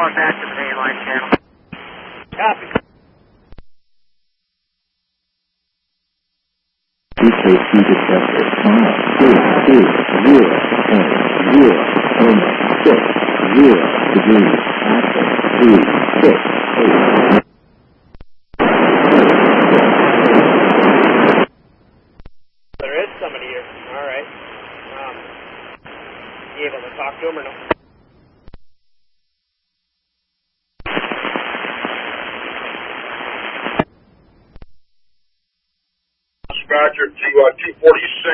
calling back to the mainline channel. Copy. EKC detector 5, 2, 0, 0, 6, 0 degrees, Alpha 3, 6, 8. There is somebody here. All right. You able to talk to him or no? Dispatcher to 246,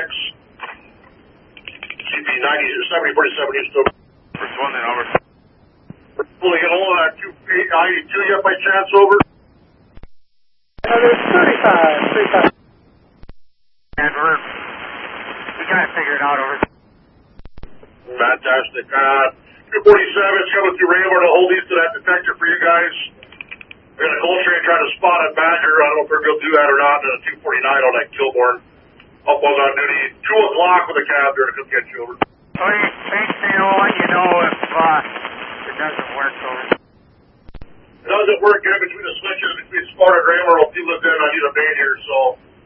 CP 7047 East Oak. First one then, over. We're pulling it all at 292 yet by chance, over? There's 35. And we got it figured out, over. Fantastic. 247 is coming through Raymore to hold east of that detector for you guys. We're going to Coal Train try to spot a Badger. I don't know if we're going to do that or not. And a 249 on that Kilbourne. Up was on duty. 2 o'clock with a cab there to come get you, over. HCO, let you know if it doesn't work, over. It doesn't work in between the switches between Sparta and Raymore. If he lives in, I need a main here, so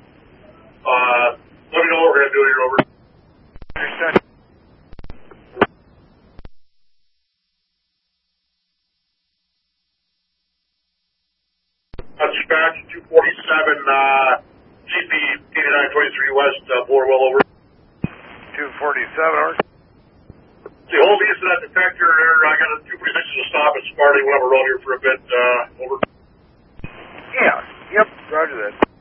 let me know what we're going to do here, over. Understood. Dispatch 247, CP 8923 West, Borwell, over. 247, over. See, hold east of that detector there. I got a 246 to stop at Sparta. We'll have a run here for a bit, over. Yeah, yep, roger that.